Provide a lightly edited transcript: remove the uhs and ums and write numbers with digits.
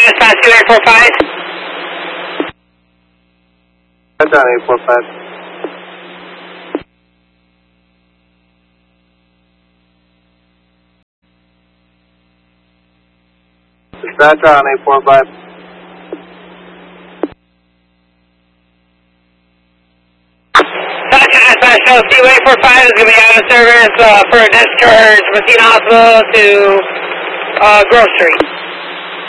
dispatch 2845. Dispatch on 845. Dispatch on 845. Dispatch LC 845 is going to be out of service for a discharge, Messina Hospital to Grove Street.